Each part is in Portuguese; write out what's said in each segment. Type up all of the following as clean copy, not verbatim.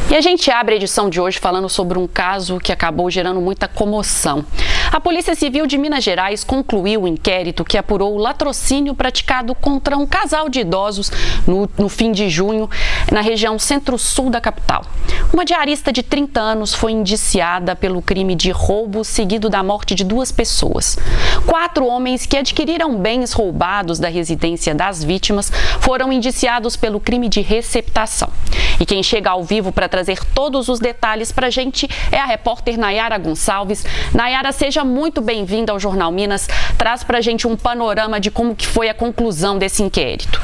E a gente abre a edição de hoje falando sobre um caso que acabou gerando muita comoção. A Polícia Civil de Minas Gerais concluiu o inquérito que apurou o latrocínio praticado contra um casal de idosos no fim de junho, na região centro-sul da capital. Uma diarista de 30 anos foi indiciada pelo crime de roubo seguido da morte de 2 pessoas. 4 homens que adquiriram bens roubados da residência das vítimas foram indiciados pelo crime de receptação. E quem chega ao vivo para trazer todos os detalhes para a gente é a repórter Nayara Gonçalves. Nayara, seja muito bem-vinda ao Jornal Minas. Traz para a gente um panorama de como que foi a conclusão desse inquérito.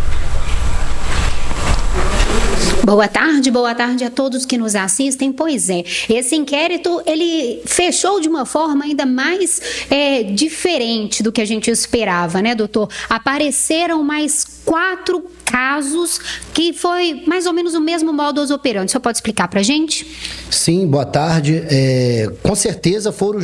Boa tarde a todos que nos assistem. Pois é, esse inquérito ele fechou de uma forma ainda mais diferente do que a gente esperava, né, doutor? Apareceram mais 4 casos que foi mais ou menos o mesmo modus operandi. O senhor pode explicar para a gente? Sim, boa tarde. Com certeza foram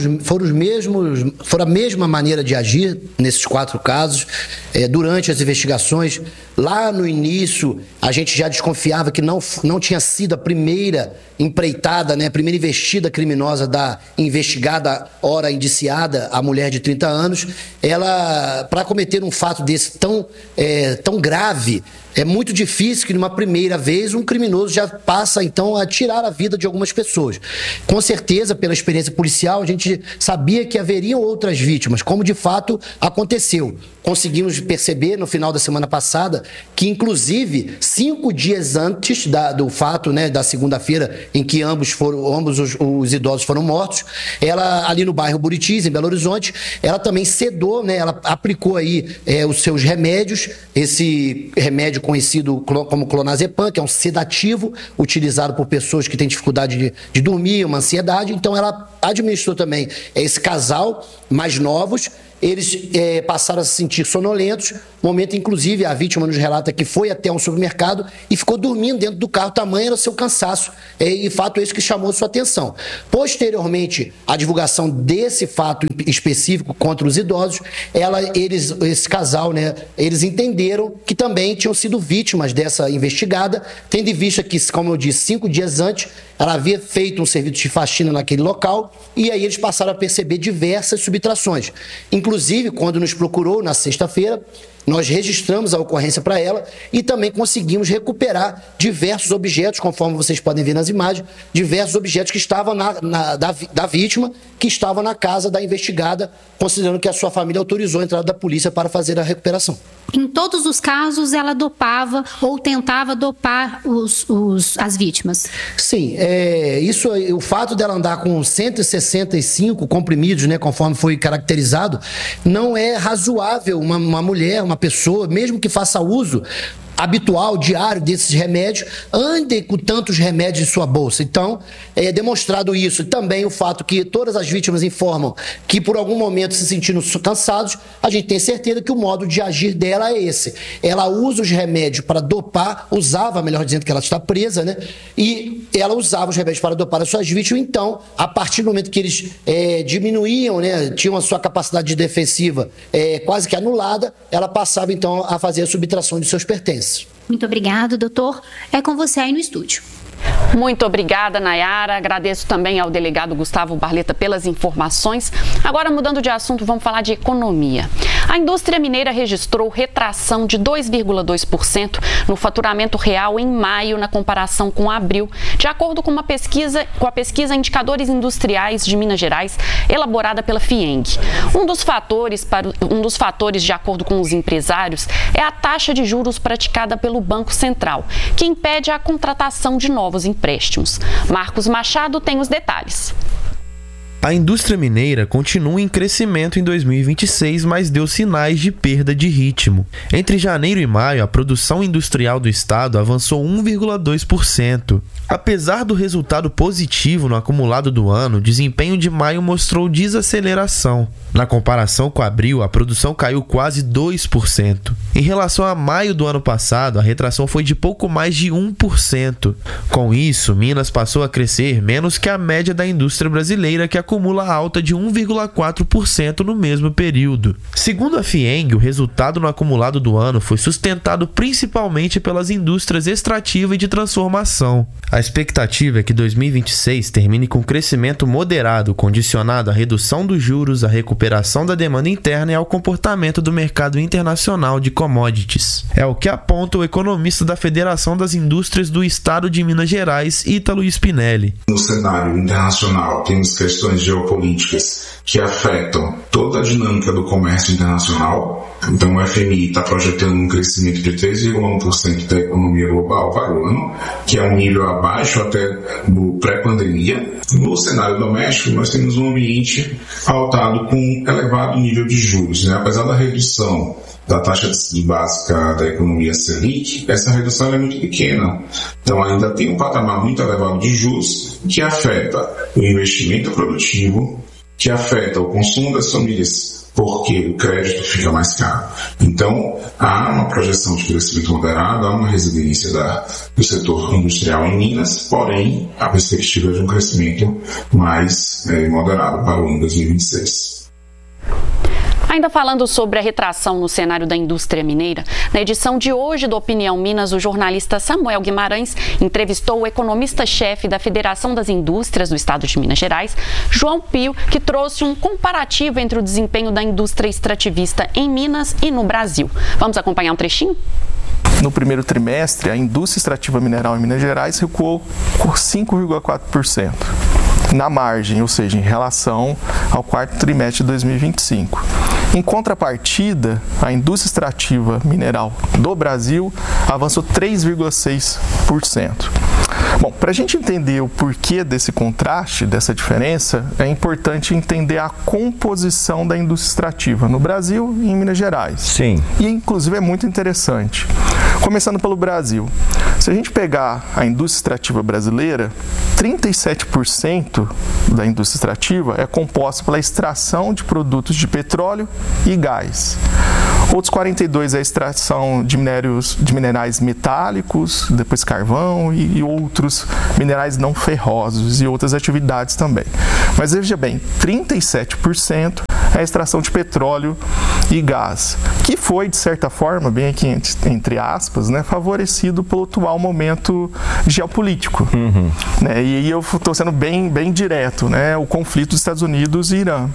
a mesma maneira de agir nesses 4 casos. Durante as investigações, lá no início, a gente já desconfiava que não tinha sido a primeira empreitada, né, a primeira investida criminosa da investigada, ora indiciada, a mulher de 30 anos. Ela, para cometer um fato desse tão grave, é muito difícil que, numa primeira vez, um criminoso já passa, então, a tirar a vida de algumas pessoas. Com certeza, pela experiência policial, a gente sabia que haveriam outras vítimas, como de fato aconteceu. Conseguimos perceber, no final da semana passada, que, inclusive, 5 dias antes do fato, né, da segunda-feira, em que ambos os idosos foram mortos, ela, ali no bairro Buritis, em Belo Horizonte, ela também sedou, né, ela aplicou aí os seus remédios, esse remédio conhecido como clonazepam, que é um sedativo utilizado por pessoas que têm dificuldade de dormir, uma ansiedade. Então ela administrou também esse casal mais novos. Eles passaram a se sentir sonolentos, momento, inclusive, a vítima nos relata que foi até um supermercado e ficou dormindo dentro do carro, tamanho era o seu cansaço, e fato esse que chamou sua atenção. Posteriormente, a divulgação desse fato específico contra os idosos, esse casal, né, eles entenderam que também tinham sido vítimas dessa investigada, tendo em vista que, como eu disse, 5 dias antes, ela havia feito um serviço de faxina naquele local, e aí eles passaram a perceber diversas subtrações. Inclusive, quando nos procurou na sexta-feira, nós registramos a ocorrência para ela e também conseguimos recuperar diversos objetos, conforme vocês podem ver nas imagens, diversos objetos que estavam da vítima, que estavam na casa da investigada, considerando que a sua família autorizou a entrada da polícia para fazer a recuperação. Em todos os casos, ela dopava ou tentava dopar as vítimas? Sim, o fato dela andar com 165 comprimidos, né, conforme foi caracterizado, não é razoável uma mulher, uma pessoa, mesmo que faça uso habitual, diário desses remédios, ande com tantos remédios em sua bolsa. Então, é demonstrado isso. Também o fato que todas as vítimas informam que por algum momento se sentindo cansados, a gente tem certeza que o modo de agir dela é esse. Ela usa os remédios para dopar, usava, melhor dizendo, que ela está presa, né? E ela usava os remédios para dopar as suas vítimas. Então, a partir do momento que eles diminuíam, né, tinham a sua capacidade defensiva quase que anulada, ela passava então a fazer a subtração de seus pertences. Muito obrigado, doutor. É com você aí no estúdio. Muito obrigada, Nayara. Agradeço também ao delegado Gustavo Barleta pelas informações. Agora, mudando de assunto, vamos falar de economia. A indústria mineira registrou retração de 2,2% no faturamento real em maio, na comparação com abril, de acordo com a pesquisa Indicadores Industriais de Minas Gerais, elaborada pela FIENG. Um dos fatores, de acordo com os empresários, é a taxa de juros praticada pelo Banco Central, que impede a contratação de novos empréstimos. Marcos Machado tem os detalhes. A indústria mineira continua em crescimento em 2026, mas deu sinais de perda de ritmo. Entre janeiro e maio, a produção industrial do estado avançou 1,2%. Apesar do resultado positivo no acumulado do ano, o desempenho de maio mostrou desaceleração. Na comparação com abril, a produção caiu quase 2%. Em relação a maio do ano passado, a retração foi de pouco mais de 1%. Com isso, Minas passou a crescer menos que a média da indústria brasileira, que acumula alta de 1,4% no mesmo período. Segundo a FIENG, o resultado no acumulado do ano foi sustentado principalmente pelas indústrias extrativa e de transformação. A expectativa é que 2026 termine com crescimento moderado, condicionado à redução dos juros, à recuperação da demanda interna e ao comportamento do mercado internacional de commodities. É o que aponta o economista da Federação das Indústrias do Estado de Minas Gerais, Ítalo Spinelli. No cenário internacional, temos questões geopolíticas que afetam toda a dinâmica do comércio internacional. Então, o FMI está projetando um crescimento de 3,1% da economia global para o ano, que é um nível abaixo até do pré-pandemia. No cenário doméstico, nós temos um ambiente pautado com elevado nível de juros, né? Apesar da redução da taxa básica da economia Selic, essa redução é muito pequena. Então, ainda tem um patamar muito elevado de juros que afeta o investimento produtivo, que afeta o consumo das famílias, porque o crédito fica mais caro. Então, há uma projeção de crescimento moderado, há uma resiliência do setor industrial em Minas, porém, a perspectiva de um crescimento mais moderado para o ano 2026. Ainda falando sobre a retração no cenário da indústria mineira, na edição de hoje do Opinião Minas, o jornalista Samuel Guimarães entrevistou o economista-chefe da Federação das Indústrias do Estado de Minas Gerais, João Pio, que trouxe um comparativo entre o desempenho da indústria extrativista em Minas e no Brasil. Vamos acompanhar um trechinho? No primeiro trimestre, a indústria extrativa mineral em Minas Gerais recuou por 5,4%. Na margem, ou seja, em relação ao quarto trimestre de 2025. Em contrapartida, a indústria extrativa mineral do Brasil avançou 3,6%. Bom, para a gente entender o porquê desse contraste, dessa diferença, é importante entender a composição da indústria extrativa no Brasil e em Minas Gerais. Sim. E, inclusive, é muito interessante. Começando pelo Brasil. Se a gente pegar a indústria extrativa brasileira, 37% da indústria extrativa é composta pela extração de produtos de petróleo e gás. Outros 42% é a extração de minerais metálicos, depois carvão e outros minerais não ferrosos e outras atividades também. Mas veja bem, 37% é a extração de petróleo e gás, que foi, de certa forma, bem aqui entre aspas, né, favorecido pelo atual momento geopolítico. Né? E aí eu estou sendo bem direto, né, o conflito dos Estados Unidos e Irã.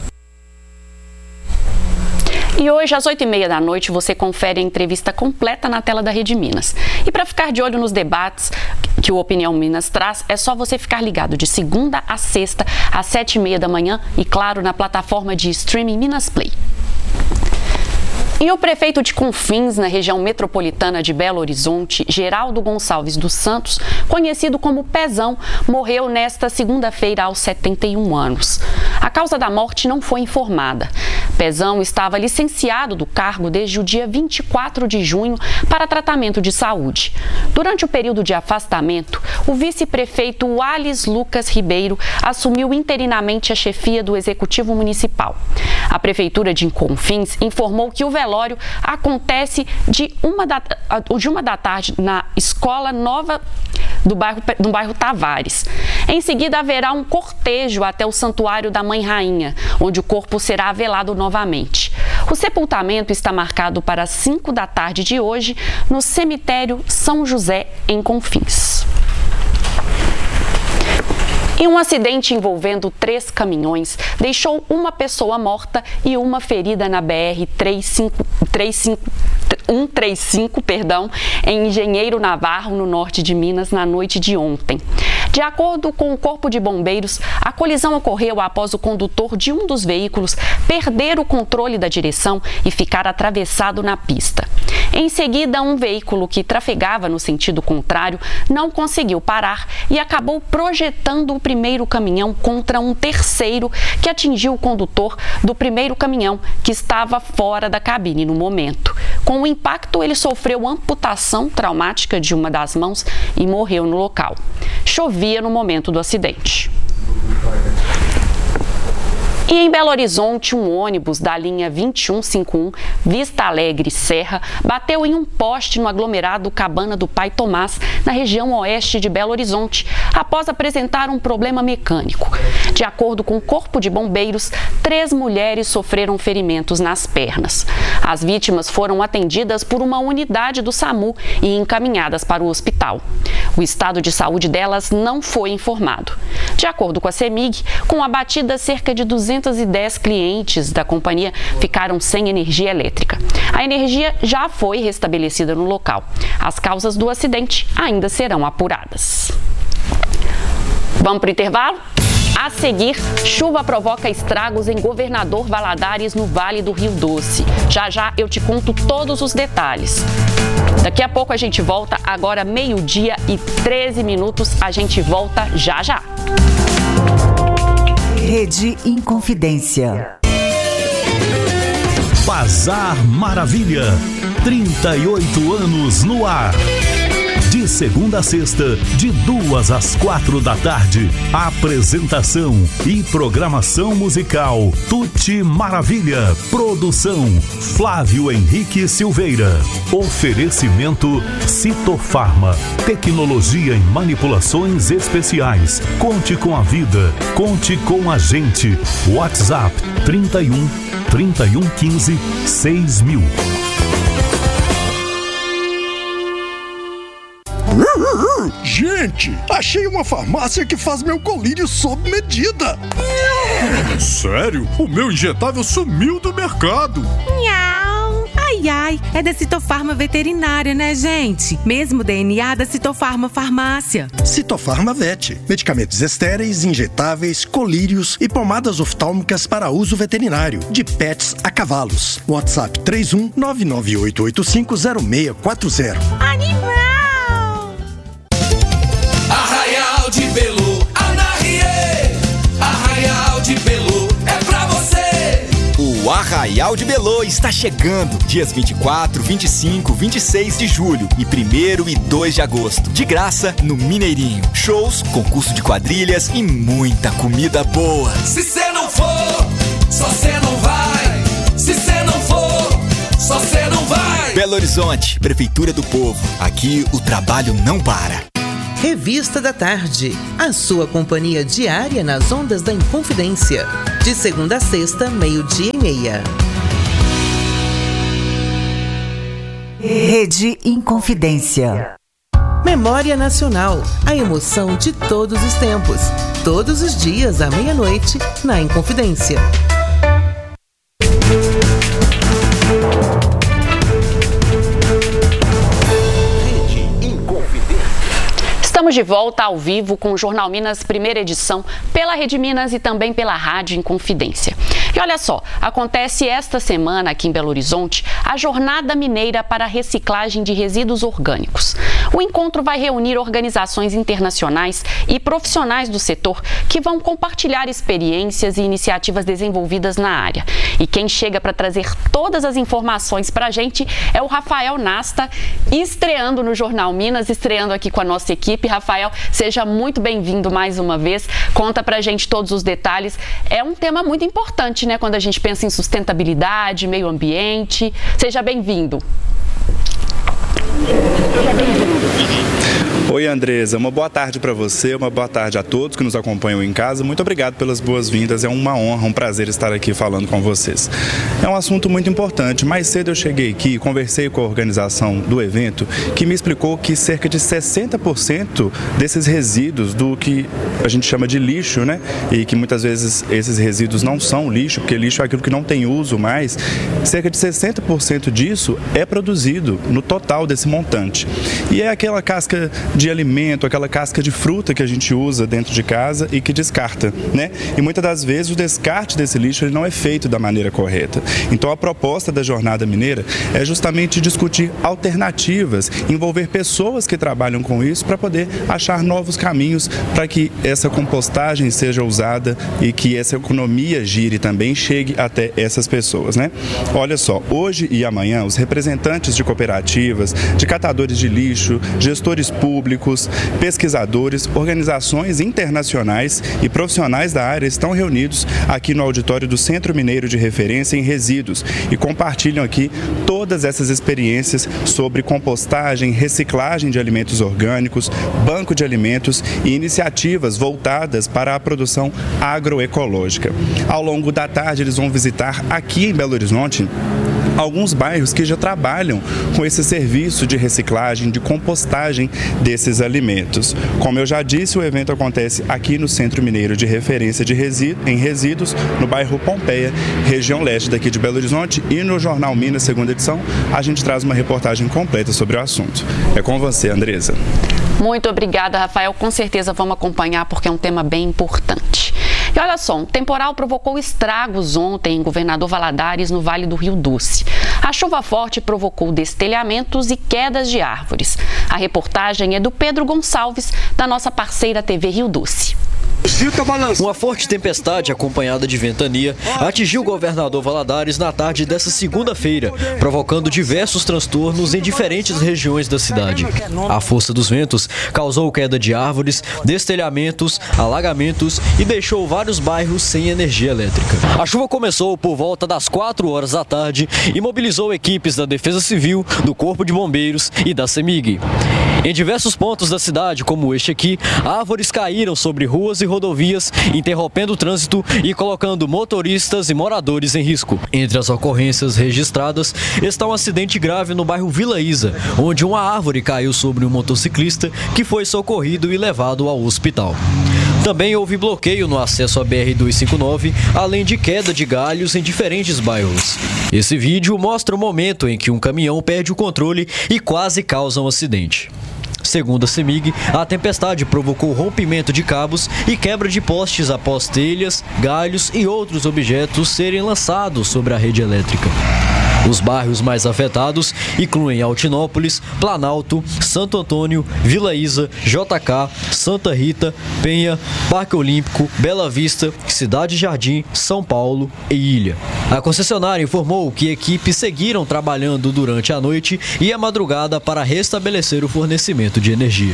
E hoje, às 8h30 da noite, você confere a entrevista completa na tela da Rede Minas. E para ficar de olho nos debates que o Opinião Minas traz, é só você ficar ligado de segunda a sexta, às 7h30 da manhã e, claro, na plataforma de streaming Minas Play. E o prefeito de Confins, na região metropolitana de Belo Horizonte, Geraldo Gonçalves dos Santos, conhecido como Pezão, morreu nesta segunda-feira aos 71 anos. A causa da morte não foi informada. Pezão estava licenciado do cargo desde o dia 24 de junho para tratamento de saúde. Durante o período de afastamento, o vice-prefeito Ales Lucas Ribeiro assumiu interinamente a chefia do Executivo Municipal. A Prefeitura de Confins informou que o velório acontece de 1 da tarde na Escola Nova do bairro Tavares. Em seguida, haverá um cortejo até o Santuário da Mãe Rainha, onde o corpo será velado novamente. O sepultamento está marcado para as 5 da tarde de hoje no cemitério São José, em Confins. E um acidente envolvendo 3 caminhões deixou uma pessoa morta e uma ferida na BR-135, em Engenheiro Navarro, no norte de Minas, na noite de ontem. De acordo com o Corpo de Bombeiros, a colisão ocorreu após o condutor de um dos veículos perder o controle da direção e ficar atravessado na pista. Em seguida, um veículo que trafegava no sentido contrário não conseguiu parar e acabou projetando o primeiro caminhão contra um terceiro, que atingiu o condutor do primeiro caminhão, que estava fora da cabine no momento. Com o impacto, ele sofreu amputação traumática de uma das mãos e morreu no local. Chovia no momento do acidente. E em Belo Horizonte, um ônibus da linha 2151 Vista Alegre Serra bateu em um poste no aglomerado Cabana do Pai Tomás, na região oeste de Belo Horizonte, após apresentar um problema mecânico. De acordo com o Corpo de Bombeiros, 3 mulheres sofreram ferimentos nas pernas. As vítimas foram atendidas por uma unidade do SAMU e encaminhadas para o hospital. O estado de saúde delas não foi informado. De acordo com a CEMIG, com a batida, cerca de 210 clientes da companhia ficaram sem energia elétrica. A energia já foi restabelecida no local. As causas do acidente ainda serão apuradas. Vamos para o intervalo? A seguir, chuva provoca estragos em Governador Valadares, no Vale do Rio Doce. Já já eu te conto todos os detalhes. Daqui a pouco a gente volta, agora 12h13. A gente volta já já. Rede Inconfidência. Bazar Maravilha. 38 anos no ar. De segunda a sexta, de 2 às 4 da tarde. Apresentação e programação musical Tuti Maravilha. Produção Flávio Henrique Silveira. Oferecimento Citofarma. Tecnologia em manipulações especiais. Conte com a vida. Conte com a gente. WhatsApp 31 15 6000. Gente, achei uma farmácia que faz meu colírio sob medida. Sério? O meu injetável sumiu do mercado. Nhau. Ai, ai, é da Citofarma Veterinária, né, gente? Mesmo DNA da Citofarma Farmácia. Citofarma Vet. Medicamentos estéreis, injetáveis, colírios e pomadas oftálmicas para uso veterinário. De pets a cavalos. WhatsApp 31 998850640. Animal! Arraial de Belu, Anarie. Arraial de Belu é pra você. O Arraial de Belu está chegando. Dias 24, 25, 26 de julho e 1º e 2 de agosto. De graça no Mineirinho. Shows, concurso de quadrilhas e muita comida boa. Se cê não for, só cê não vai. Se cê não for, só cê não vai. Belo Horizonte, Prefeitura do Povo. Aqui o trabalho não para. Revista da Tarde, a sua companhia diária nas ondas da Inconfidência. De segunda a sexta, 12h30. Rede Inconfidência. Memória Nacional, a emoção de todos os tempos. Todos os dias à meia-noite, na Inconfidência. Estamos de volta ao vivo com o Jornal Minas, primeira edição, pela Rede Minas e também pela Rádio Inconfidência. E olha só, acontece esta semana aqui em Belo Horizonte a Jornada Mineira para a Reciclagem de Resíduos Orgânicos. O encontro vai reunir organizações internacionais e profissionais do setor que vão compartilhar experiências e iniciativas desenvolvidas na área. E quem chega para trazer todas as informações para a gente é o Rafael Nasta, estreando no Jornal Minas, estreando aqui com a nossa equipe. Rafael, seja muito bem-vindo mais uma vez. Conta pra gente todos os detalhes. É um tema muito importante, né? Quando a gente pensa em sustentabilidade, meio ambiente. Seja bem-vindo. Oi, Andresa, uma boa tarde para você, uma boa tarde a todos que nos acompanham em casa. Muito obrigado pelas boas-vindas, é uma honra, um prazer estar aqui falando com vocês. É um assunto muito importante. Mais cedo eu cheguei aqui e conversei com a organização do evento, que me explicou que cerca de 60% desses resíduos do que a gente chama de lixo, né? E que muitas vezes esses resíduos não são lixo, porque lixo é aquilo que não tem uso mais. Cerca de 60% disso é produzido no total desse montante. E é aquela casca de alimento, aquela casca de fruta que a gente usa dentro de casa e que descarta, né? E muitas das vezes o descarte desse lixo ele não é feito da maneira correta. Então a proposta da Jornada Mineira é justamente discutir alternativas, envolver pessoas que trabalham com isso para poder achar novos caminhos para que essa compostagem seja usada e que essa economia gire também, chegue até essas pessoas, né? Olha só, hoje e amanhã os representantes de cooperativas, de catadores de lixo, gestores públicos, públicos, pesquisadores, organizações internacionais e profissionais da área estão reunidos aqui no auditório do Centro Mineiro de Referência em Resíduos e compartilham aqui todas essas experiências sobre compostagem, reciclagem de alimentos orgânicos, banco de alimentos e iniciativas voltadas para a produção agroecológica. Ao longo da tarde, eles vão visitar aqui em Belo Horizonte alguns bairros que já trabalham com esse serviço de reciclagem, de compostagem desses alimentos. Como eu já disse, o evento acontece aqui no Centro Mineiro de Referência em Resíduos, no bairro Pompeia, região leste daqui de Belo Horizonte, e no Jornal Minas, segunda edição, a gente traz uma reportagem completa sobre o assunto. É com você, Andresa. Muito obrigada, Rafael. Com certeza vamos acompanhar porque é um tema bem importante. E olha só, um temporal provocou estragos ontem em Governador Valadares, no Vale do Rio Doce. A chuva forte provocou destelhamentos e quedas de árvores. A reportagem é do Pedro Gonçalves, da nossa parceira TV Rio Doce. Uma forte tempestade acompanhada de ventania atingiu o Governador Valadares na tarde dessa segunda-feira, provocando diversos transtornos em diferentes regiões da cidade. A força dos ventos causou queda de árvores, destelhamentos, alagamentos e deixou vários bairros sem energia elétrica. A chuva começou por volta das 4 horas da tarde e mobilizou equipes da Defesa Civil, do Corpo de Bombeiros e da CEMIG. Em diversos pontos da cidade, como este aqui, árvores caíram sobre ruas e rodovias, interrompendo o trânsito e colocando motoristas e moradores em risco. Entre as ocorrências registradas está um acidente grave no bairro Vila Isa, onde uma árvore caiu sobre um motociclista que foi socorrido e levado ao hospital. Também houve bloqueio no acesso à BR-259, além de queda de galhos em diferentes bairros. Esse vídeo mostra o momento em que um caminhão perde o controle e quase causa um acidente. Segundo a CEMIG, a tempestade provocou rompimento de cabos e quebra de postes após telhas, galhos e outros objetos serem lançados sobre a rede elétrica. Os bairros mais afetados incluem Altinópolis, Planalto, Santo Antônio, Vila Isa, JK, Santa Rita, Penha, Parque Olímpico, Bela Vista, Cidade Jardim, São Paulo e Ilha. A concessionária informou que equipes seguiram trabalhando durante a noite e a madrugada para restabelecer o fornecimento de energia.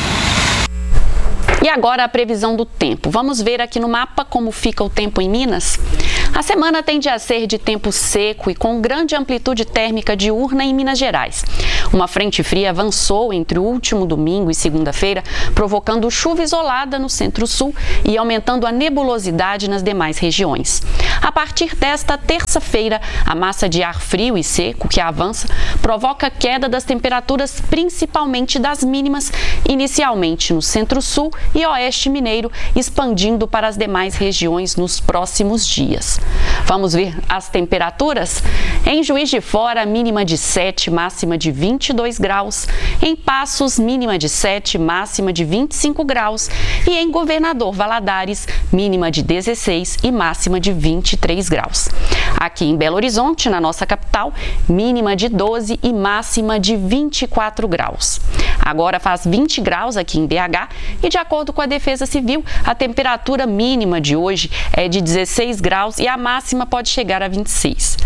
E agora a previsão do tempo. Vamos ver aqui no mapa como fica o tempo em Minas? A semana tende a ser de tempo seco e com grande amplitude térmica diurna em Minas Gerais. Uma frente fria avançou entre o último domingo e segunda-feira, provocando chuva isolada no centro-sul e aumentando a nebulosidade nas demais regiões. A partir desta terça-feira, a massa de ar frio e seco que avança provoca queda das temperaturas, principalmente das mínimas, inicialmente no centro-sul e oeste mineiro, expandindo para as demais regiões nos próximos dias. Vamos ver as temperaturas? Em Juiz de Fora, mínima de 7, máxima de 22 graus. Em Passos, mínima de 7, máxima de 25 graus. E em Governador Valadares, mínima de 16 e máxima de 23 graus. Aqui em Belo Horizonte, na nossa capital, mínima de 12 e máxima de 24 graus. Agora faz 20 graus aqui em BH e, de acordo com a Defesa Civil, a temperatura mínima de hoje é de 16 graus e a máxima pode chegar a 26.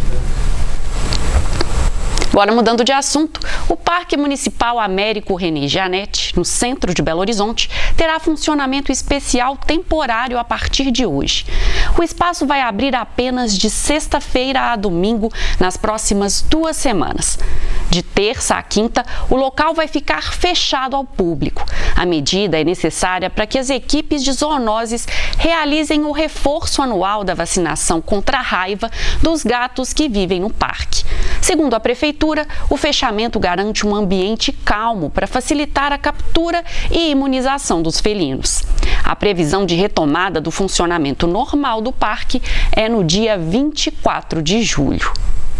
Agora, mudando de assunto, o Parque Municipal Américo René Gianetti, no centro de Belo Horizonte, terá funcionamento especial temporário a partir de hoje. O espaço vai abrir apenas de sexta-feira a domingo nas próximas 2 semanas. De terça a quinta, o local vai ficar fechado ao público. A medida é necessária para que as equipes de zoonoses realizem o reforço anual da vacinação contra a raiva dos gatos que vivem no parque. Segundo a Prefeitura, o fechamento garante um ambiente calmo para facilitar a captura e imunização dos felinos. A previsão de retomada do funcionamento normal do parque é no dia 24 de julho.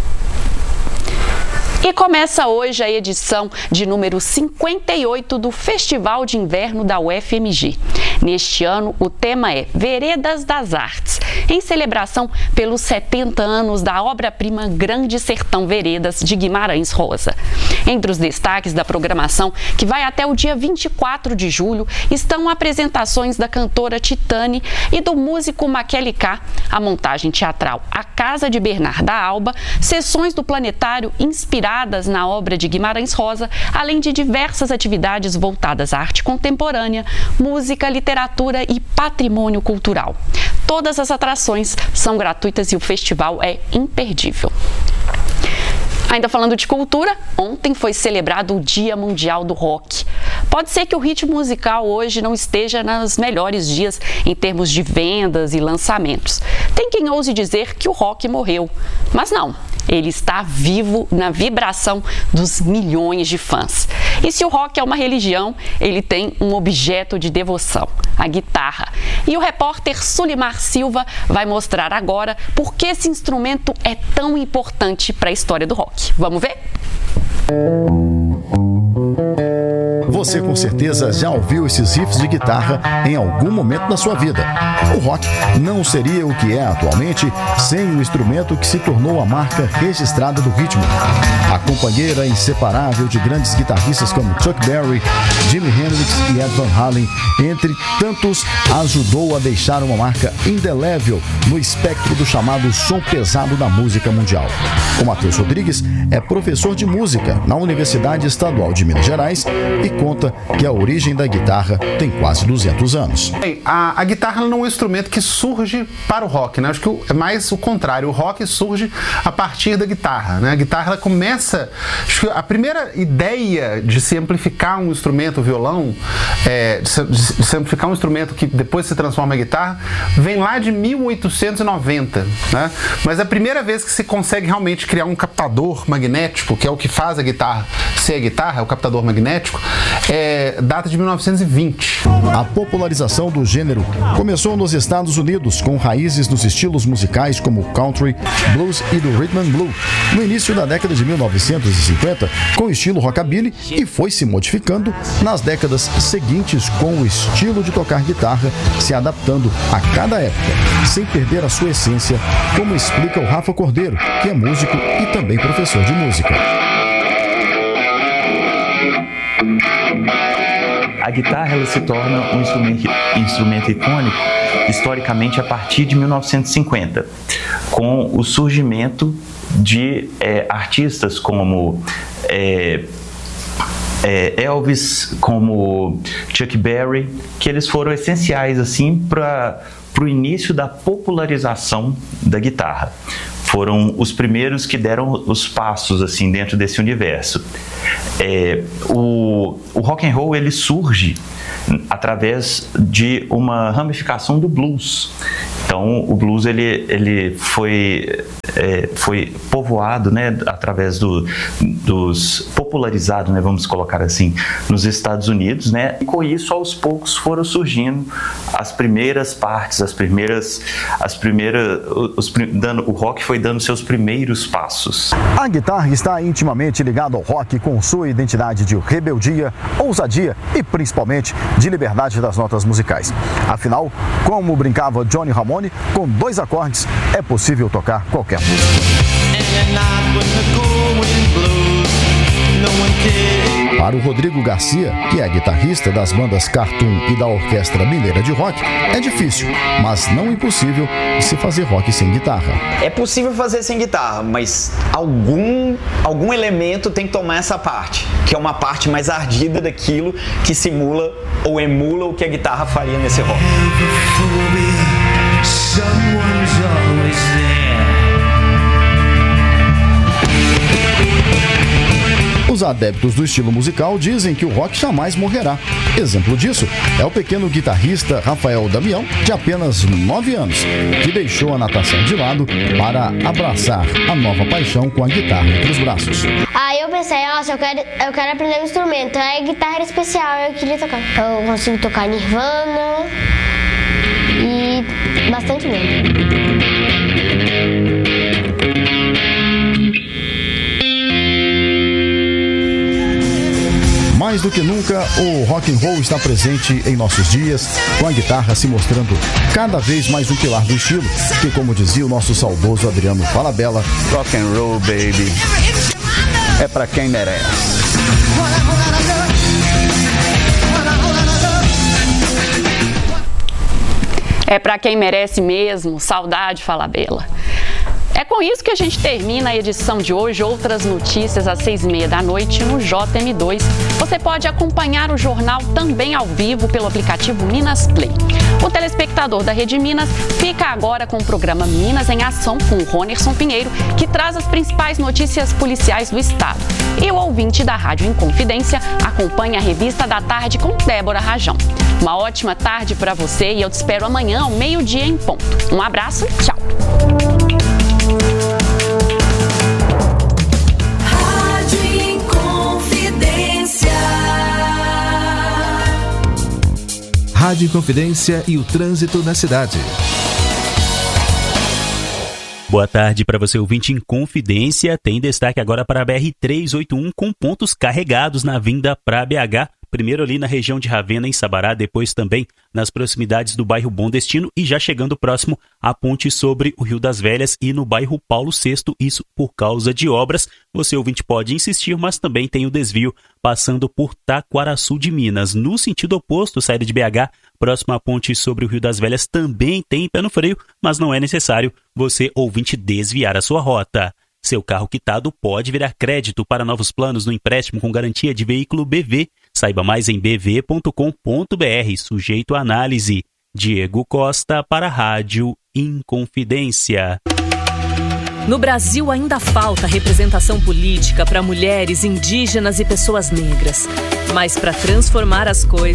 E começa hoje a edição de número 58 do Festival de Inverno da UFMG. Neste ano, o tema é Veredas das Artes, em celebração pelos 70 anos da obra-prima Grande Sertão Veredas de Guimarães Rosa. Entre os destaques da programação, que vai até o dia 24 de julho, estão apresentações da cantora Titane e do músico Makele K, a montagem teatral A Casa de Bernarda Alba, sessões do Planetário inspiradas na obra de Guimarães Rosa, além de diversas atividades voltadas à arte contemporânea, música, literatura e patrimônio cultural. Todas as atrações são gratuitas e o festival é imperdível. Ainda falando de cultura, ontem foi celebrado o Dia Mundial do Rock. Pode ser que o ritmo musical hoje não esteja nos melhores dias em termos de vendas e lançamentos. Tem quem ouse dizer que o rock morreu, mas não. Ele está vivo na vibração dos milhões de fãs. E se o rock é uma religião, ele tem um objeto de devoção, a guitarra. E o repórter Sulimar Silva vai mostrar agora por que esse instrumento é tão importante para a história do rock. Vamos ver? Você com certeza já ouviu esses riffs de guitarra em algum momento da sua vida. O rock não seria o que é atualmente sem o instrumento que se tornou a marca registrada do ritmo. A companheira inseparável de grandes guitarristas como Chuck Berry, Jimi Hendrix e Ed Van Halen, entre tantos, ajudou a deixar uma marca indelével no espectro do chamado som pesado da música mundial. O Matheus Rodrigues é professor de música na Universidade Estadual de Minas Gerais e conta que a origem da guitarra tem quase 200 anos. A guitarra não é um instrumento que surge para o rock, né? Acho que é mais o contrário. O rock surge a partir da guitarra, né? A guitarra ela começa... Acho que a primeira ideia de se amplificar um instrumento, o violão, de se amplificar um instrumento que depois se transforma em guitarra, vem lá de 1890, né? Mas a primeira vez que se consegue realmente criar um captador magnético, que é o que faz a guitarra ser a guitarra, é o captador magnético, data de 1920. A popularização do gênero começou nos Estados Unidos, com raízes nos estilos musicais como country, blues e do rhythm and blues, no início da década de 1950, com o estilo rockabilly, e foi se modificando nas décadas seguintes com o estilo de tocar guitarra se adaptando a cada época, sem perder a sua essência, como explica o Rafa Cordeiro, que é músico e também professor de música. A guitarra ela se torna um instrumento icônico historicamente a partir de 1950, com o surgimento de artistas como Elvis, como Chuck Berry, que eles foram essenciais assim para o início da popularização da guitarra. Foram os primeiros que deram os passos assim dentro desse universo. O rock and roll ele surge através de uma ramificação do blues. Então o blues ele foi povoado, né, através popularizado, né, vamos colocar assim, nos Estados Unidos, né, e com isso aos poucos foram surgindo as primeiras partes, o rock foi dando seus primeiros passos. A guitarra está intimamente ligada ao rock, com sua identidade de rebeldia, ousadia e principalmente de liberdade das notas musicais. Afinal, como brincava Johnny Ramone, com 2 acordes é possível tocar qualquer música. Para o Rodrigo Garcia, que é guitarrista das bandas Cartoon e da Orquestra Mineira de Rock, é difícil, mas não impossível de se fazer rock sem guitarra. É possível fazer sem guitarra, mas algum elemento tem que tomar essa parte, que é uma parte mais ardida daquilo que simula ou emula o que a guitarra faria nesse rock. Os adeptos do estilo musical dizem que o rock jamais morrerá. Exemplo disso é o pequeno guitarrista Rafael Damião, de apenas 9 anos, que deixou a natação de lado para abraçar a nova paixão com a guitarra entre os braços. Aí eu pensei, nossa, eu quero aprender um instrumento. Aí a guitarra era especial, eu queria tocar. Eu consigo tocar Nirvana e bastante mesmo. Mais do que nunca, o rock and roll está presente em nossos dias, com a guitarra se mostrando cada vez mais um pilar do estilo, que, como dizia o nosso saudoso Adriano Falabella, rock and roll, baby. é para quem merece. É pra quem merece mesmo. Saudade, Falabella. É com isso que a gente termina a edição de hoje. Outras notícias às 6h30 da noite no JM2. Você pode acompanhar o jornal também ao vivo pelo aplicativo Minas Play. O telespectador da Rede Minas fica agora com o programa Minas em Ação com o Ronerson Pinheiro, que traz as principais notícias policiais do estado. E o ouvinte da Rádio Inconfidência acompanha a Revista da Tarde com Débora Rajão. Uma ótima tarde para você e eu te espero amanhã ao meio-dia em ponto. Um abraço, tchau! Rádio Inconfidência e o trânsito na cidade. Boa tarde para você, ouvinte Inconfidência. Tem destaque agora para a BR-381 com pontos carregados na vinda para BH. Primeiro ali na região de Ravena, em Sabará, depois também nas proximidades do bairro Bom Destino e já chegando próximo à ponte sobre o Rio das Velhas e no bairro Paulo VI, isso por causa de obras. Você, ouvinte, pode insistir, mas também tem o desvio passando por Taquaraçu de Minas. No sentido oposto, saída de BH, próximo à ponte sobre o Rio das Velhas, também tem pé no freio, mas não é necessário você, ouvinte, desviar a sua rota. Seu carro quitado pode virar crédito para novos planos no empréstimo com garantia de veículo BV. Saiba mais em bv.com.br, sujeito à análise. Diego Costa para a Rádio Inconfidência. No Brasil ainda falta representação política para mulheres, indígenas e pessoas negras. Mas para transformar as coisas,